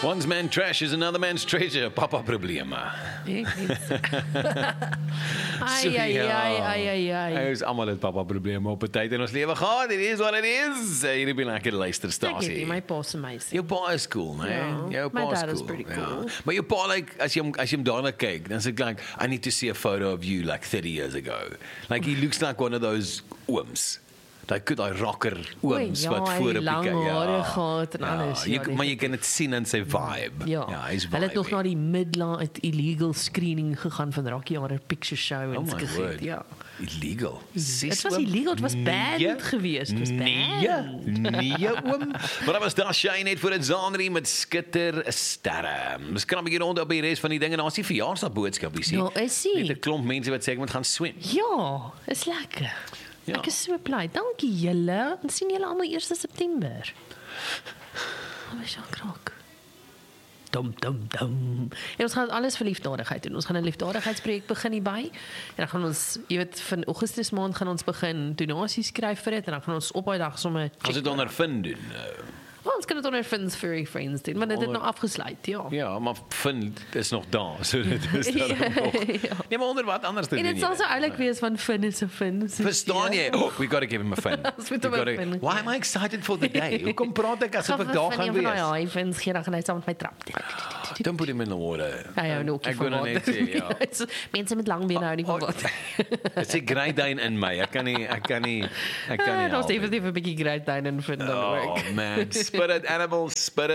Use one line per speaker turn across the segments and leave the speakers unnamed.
One man's trash is another man's treasure. Papa probleme.
Ek weet. Ai.
Ons almal het papa probleme op 'n tyd in ons lewe gehad. It is what it is. Hierdie ben lekker
Ek
luisterstasie.
weet nie, my pa se meisie.
Jou pa is cool, né?
Ja,
Jou
my
pa is
dad is
cool.
pretty cool.
Maar jou pa, like, as jy hom daarna kyk, dan sê ek like, I need to see a photo of you like 30 years ago. Like he looks like one of those ooms. Daai rocker ooms wat voor op die
lang hare gehad en alles.
Maar jy kan dit sien in sy vibe.
Ja,
hy's
hulle het nog
vibey.
na die Midland illegal screening gegaan van Rocky Horror Picture Show en
Oh my
gesê,
word.
ja.
Illegal.
Het was illegal, het was banned geweest. Het was
Nee, oom. Maar dat was daar Shine net voor het Zanri met skitter sterre. Ons krap hier rond op die res van die dinge. Daar's die verjaarsdagboodskap, jy sien.
Ja, is ie.
Net 'n klomp mense wat sê ek moet gaan swem.
Ja, is lekker.
Ja.
Ek is so bly. Dankie julle. Ons sien julle almal 1 September. Ons gaan krok. Dum. En ons gaan alles vir liefdadigheid doen. Ons gaan 'n liefdadigheidsprojek begin hierby. En dan gaan ons, jy weet, van Augustus maand gaan ons begin donasies skryf vir dit en dan gaan ons op daai dag sommer
As dit ondervind doen.
Wel, ons kan dit onder Fins Furry Friends doen, maar dit het nou afgesluit, ja.
Ja, maar vind is nog daar. So dit is daar nog. Nee, maar onder wat anders te
En
doen.
dit sal so oulik wees van Finn is 'n Finn.
Verstaan jy? Oh, we got to give him a fun.
Ons moet hom 'n fun
Why am I excited for the day? Hoekom praat ek asof ek daar gaan wees?
Ja, hy Fins gee dan gaan hy saam met my trap.
Don't put him in the water.
Ja, nou
Ek wil net sê, ja.
Mense met lang bene hou nie van water.
Dit sê Great Dane in my. Ek kan nie.
Daar's
help nie.
definitief 'n bietjie Great Dane in Finn dan ook.
Oh man, spirit animal.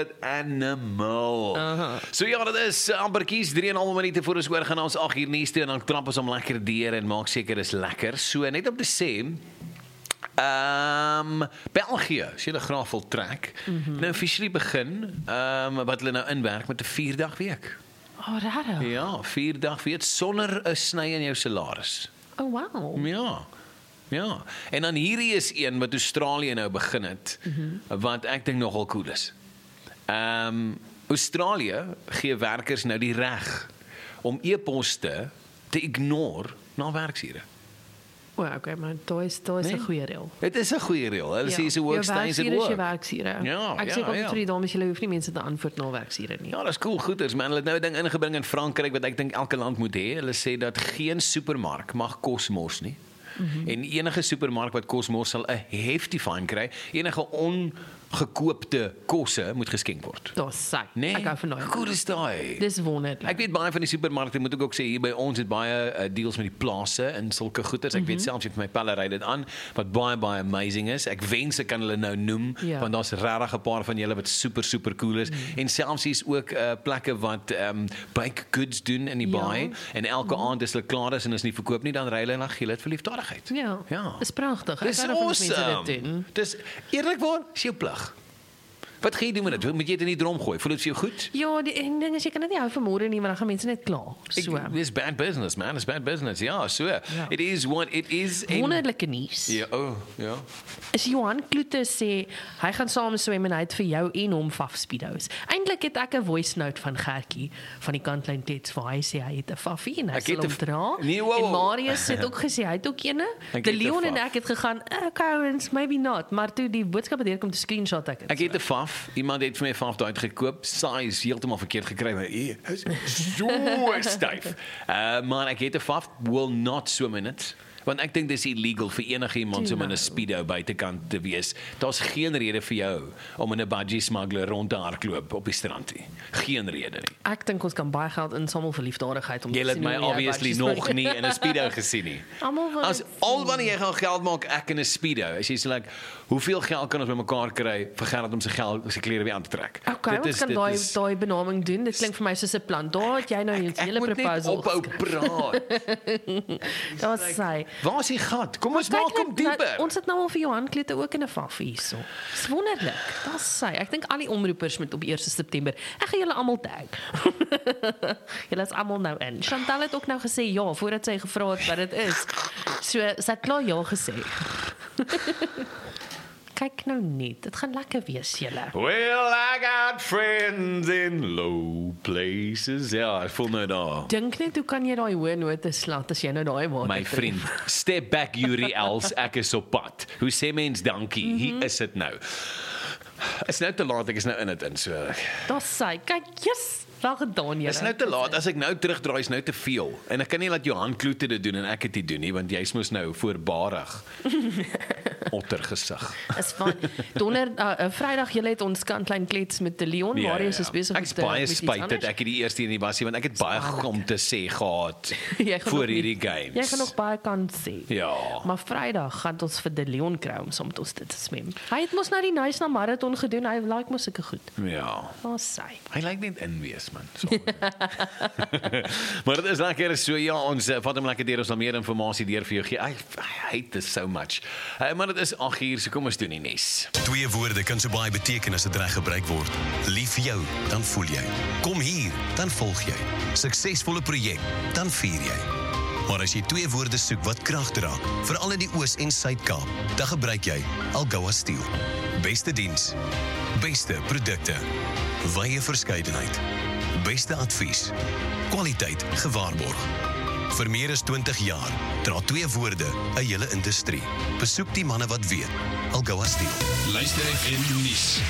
So ja, dit is amper kies 3,5 minute voor ons oor gaan ons 8 uur nuus toe en dan trap ons hom lekker deur en maak seker is lekker. So net om te sê België, as jy graag wil trek, nou officially begin wat hulle nou inwerk met 'n 4-dag week.
Oh, raro.
Ja, 4-dag week sonder 'n sny in jou salaris.
Oh, wow.
Ja. En dan hierdie is een wat Australië nou begin het, wat ek dink nogal cool is. Australië gee werkers nou die reg om e-poste te ignore na werksure.
Oh, okay, maar dit is 'n goeie reël.
Dit is 'n goeie reël. Hulle sê so work stays at work.
Werksure.
Ja,
ek sê ook vir die dames, julle hoef nie mense te antwoord na werksure nie.
Ja, dis cool goeders, man. Hulle het nou 'n ding ingebring in Frankryk wat ek dink elke land moet hê. Hulle sê dat geen supermark mag kos mors nie. En enige supermark wat kos mors sal 'n hefty fine kry. Enige ongekoopte kosse moet geskenk word.
Dis sy.
Nee,
Ek hou van daai.
goed is daai.
Dis wonderlik.
Ek weet baie van die supermarkte, moet ek ook sê, hier by ons het baie deals met die plase en sulke goeders. Ek weet selfs ek vir my pelle ry dit aan wat baie amazing is. Ek wens ek kan hulle nou noem want daar's regtig 'n paar van julle wat super cool is. En selfs hier's ook plekke wat bake goods doen in die baai en elke aand as hulle klaar is en is nie verkoop nie, dan ry hulle en dan gee hulle dit vir liefdadigheid.
Ja. Is pragtig.
Dis awesome. Dis eerlikwaar, is jou plig. Wat gaan jy doen met dit? Moet jy dit in die drom gooi? Voel dit vir jou goed?
Ja, die ding is jy kan dit nie hou vir môre nie, maar dan gaan mense net klaar. So.
It's bad business, man. It's bad business. Ja, so. It is what it is.
Wonderlike nuus.
Ja, ja.
Is Johan Kloete sê hy gaan saam swem en hy het vir jou en hom faf speedos. Eintlik het ek 'n voice note van Gertjie van die Kantlyn Tets waar hy sê hy het 'n faffie en hy sal hom dra.
Nee,
en Marius het ook gesê hy het ook eene. De Leon en ek het gegaan, Cowards, maybe not, maar toe die boodskap het kom te screenshot ek het.
Ek het 'n faf. Iemand het vir my 'n faf daai gekoop. Size heeltemal verkeerd gekry, maar is so styf. Maar ek het 'n faf, will not swim in it. Want ek dink dis illegal vir enige iemand om in 'n speedo buitekant te wees. Daar's geen rede vir jou om in 'n budgie smuggler rond te hardloop op die strand nie. Geen rede nie.
Ek dink ons kan baie geld insamel vir liefdadigheid om
jy het my obviously nog nie in 'n speedo gesien nie. As al wanneer jy gaan geld maak ek in 'n speedo. As jy sê like, hoeveel geld kan ons bymekaar kry vir geld om sy klere weer aan te trek?
Okay, ons kan daai benaming doen. Dit klink vir my soos 'n plan. Daar het jy nou 'n hele proposal.
Ek moet net ophou praat.
Dit sê.
Waar is die gat? Kom ons maak hom dieper.
Ons het nou al vir Johan Kloete ook in 'n faffie hierso. Dis wonderlik. Dit sê. Ek dink al die omroepers moet op 1 September. Ek gaan julle almal tag. Julle is almal nou in. Chantal het ook nou gesê ja voordat sy gevra het wat dit is. So sy het klaar ja gesê. Kyk nou net, dit gaan lekker wees julle.
Well, I got friends in low places. Ja, ek voel nou daar.
Dink net hoe kan jy daai hoë note slat as jy nou daai water
My vriend, step back Yuri Els, ek is op pad. Hoe sê mens dankie? Hier is dit nou. Is nou te laat, ek is nou in dit in, so.
Dis sy. Kyk, yes, wel gedaan,
Is nou te laat, as ek nou terugdraai, is nou te veel. En ek kan nie laat Johan Kloete dit doen en ek het dit doen nie, want jy's mos nou voorbarig. Ottergesig.
Is van Vrydag julle het ons klein klets met die Leon, Marius is besig
met baie spyt dat ek die eerste in die was, want ek het baie om te sê gehad voor hierdie games.
Jy gaan nog baie kan sê.
Ja.
Maar Vrydag gaan ons vir die Leon kry om saam met ons dit te swem. Hy het mos nou die Nice na marathon gedoen, hy like mos sulke goed.
Ja.
Daar's sy.
Hy lyk net inwees man. Maar dit is lekker so ja, ons vat hom lekker deur, ons sal meer inligting deur vir jou gee. I hate this so much. Maar dit is 8:00, so kom ons doen die nes.
2 woorde kan so baie beteken as dit reg gebruik word. Lief vir jou, dan voel jy. Kom hier, dan volg jy. Suksesvolle projek, dan vier jy. Maar as jy 2 woorde soek wat krag dra, veral in die Oos- en Suid-Kaap, dan gebruik jy Algoa Steel. Beste diens, beste produkte, wye verskeidenheid, beste advies, kwaliteit gewaarborg. Vir meer as 20 jaar dra 2 woorde 'n hele industrie. Besoek die manne wat weet. Algoa Steel.
Luister FM nuus.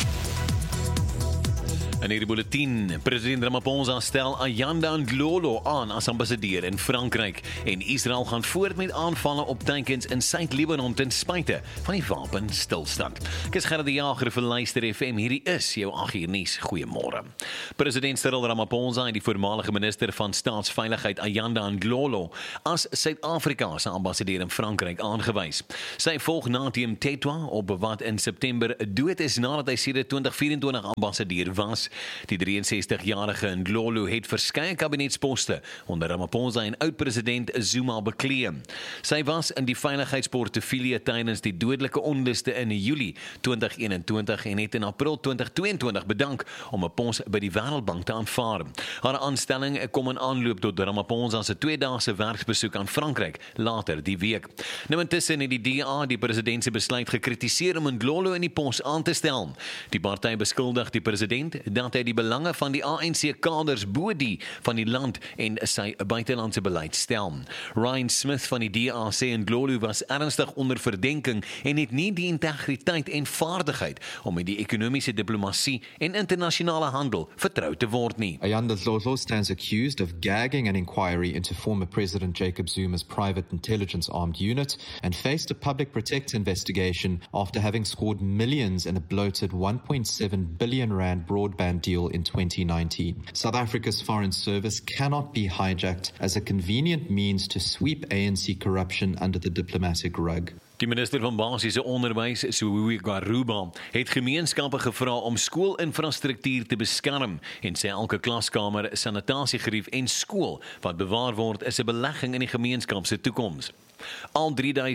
In hierdie bulletin, president Ramaphosa stel Ayanda Ndlolo aan as ambassadeur in Frankryk en Israel gaan voort met aanvalle op tankens in Suid-Libanon ten spyte van die wapenstilstand. Ek is Gerard die Jager vir Luister FM. Hierdie is jou 8:00 nuus. Goeiemôre. President Cyril Ramaphosa en die voormalige minister van Staatsveiligheid Ayanda Ndlolo as Suid-Afrika se ambassadeur in Frankryk aangewys. Sy volg na Nadim Tetwa op wat in September dood is nadat hy sedert 2024 ambassadeur was. Die 63-jarige Ndlolo het verskeie kabinetsposte onder Ramaphosa en oud-president Zuma beklee. Sy was in die veiligheidsportefeulje tydens die dodelike onluste in Julie 2021 en het in April 2022 bedank om 'n pos by die Wêreldbank te aanvaar. Haar aanstelling kom in aanloop tot Ramaphosa se 2-daagse werksbesoek aan Frankryk later die week. Nou intussen het die DA die president se besluit gekritiseer om Ndlolo in die pos aan te stel. Die party beskuldig die president dat hy die belange van die ANC-kaders bo die van die land en sy buitelandse beleid stel. Ryan Smith van die DA sê Ndlolo was ernstig onder verdenking en het nie die integriteit en vaardigheid om met die ekonomiese diplomatie en internasionale handel vertrou te word nie.
Ayanda Ndlolo stands accused of gagging an inquiry into former President Jacob Zuma's private intelligence armed unit and faced a public protector investigation after having scored millions in a bloated 1.7 billion rand broadband deal in 2019. South Africa's foreign service cannot be hijacked as a convenient means to sweep ANC corruption under the diplomatic rug.
Die minister van basiese onderwys, Suwe Garuba, het gemeenskappe gevra om skoolinfrastruktuur te beskerm en sê elke klaskamer, sanitasiegerief en skool wat bewaar word is 'n belegging in die gemeenskap se toekoms. Al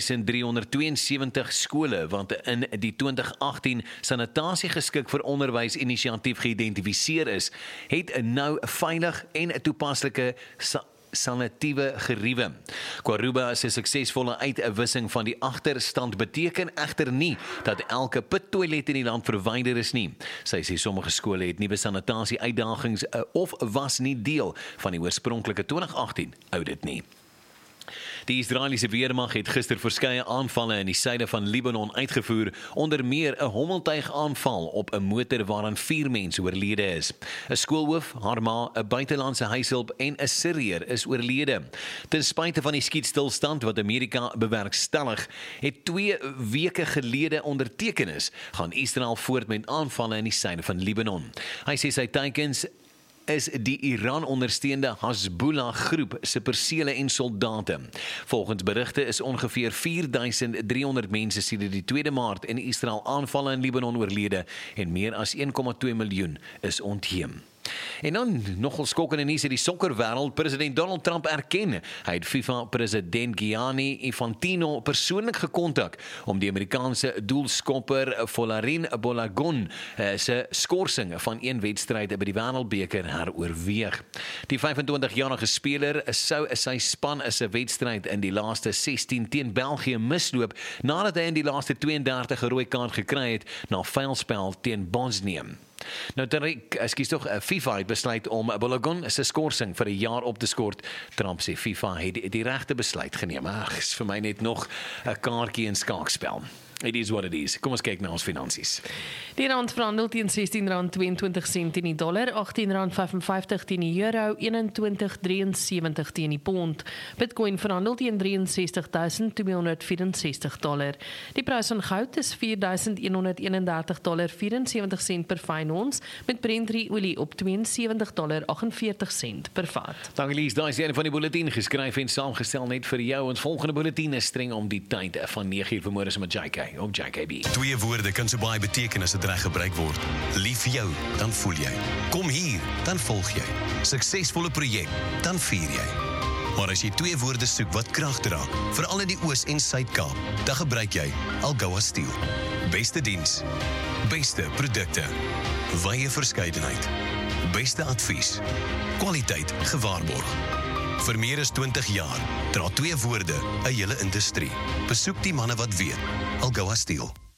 3.372 skole wat in die 2018 sanitasie geskik vir onderwys inisiatief geïdentifiseer is, het nou veilig en toepaslike sanitiewe geriewe. Kwaruba se suksesvolle uitwissing van die agterstand beteken egter nie dat elke pittoilet in die land verwyder is nie. Sy sê sommige skole het nuwe sanitasie uitdagings of was nie deel van die oorspronklike 2018 audit nie. Die Israeliese weermag het gister verskeie aanvalle in die suide van Libanon uitgevoer, onder meer 'n hommeltuigaanval op 'n motor waaraan 4 mense oorlede is. 'n Skoolhoof, haar ma, 'n buitelandse huishulp en 'n Syriër is oorlede. Ten spyte van die skietstilstand wat Amerika bewerkstellig, het 2 weke gelede onderteken is, gaan Israel voort met aanvalle in die suide van Libanon. Hy sê sy teikens is die Iran ondersteunde Hezbollah groep se persele en soldate. Volgens berigte is ongeveer 4.300 mense sedert die 2 Maart in Israel aanvalle in Libanon oorlede en meer as 1,2 miljoen is ontheem. En dan nogal skokkende nuus uit die sokkerwêreld. President Donald Trump erken hy het FIFA-president Gianni Infantino persoonlik gekontak om die Amerikaanse doelskopper Folarin Balogun se skorsing van 1 wedstryd by die Wêreldbeker heroorweeg. Die 25-jarige speler sou sy span se wedstryd in die laaste 16 teen België misloop nadat hy in die laaste 32 'n rooi kaart gekry het na vuilspel teen Bosnië. Nou FIFA het besluit om Balogun se skorsing vir 'n jaar op te skort. Trump sê FIFA het die regte besluit geneem. Is vir my net nog 'n kaartjie in skaakspel. It is what it is. Kom ons kyk na ons finansies.
Die rand verhandel teen R16.22 teen die dollar, R18.55 teen die euro, 21.73 teen die pond. Bitcoin verhandel teen $63,264. Die prys van goud is $4,131.74 per fyn ons, met Brent olie op $72.48 per vat.
Dankie Lies, daai is een van die bulletin geskryf en saamgestel net vir jou. Ons volgende bulletin is streng om die tyd van 9:00 vanmôre met JK op JKB.
Twee woorde kan so baie beteken as dit reg gebruik word. Lief vir jou, dan voel jy. Kom hier, dan volg jy. Suksesvolle projek, dan vier jy. Maar as jy twee woorde soek wat krag dra, veral in die Oos- en Suid-Kaap, dan gebruik jy Algoa Steel. Beste diens, beste produkte, wye verskeidenheid, beste advies, kwaliteit gewaarborg. Vir meer as 20 jaar dra twee woorde 'n hele industrie. Besoek die manne wat weet. Algoa Steel.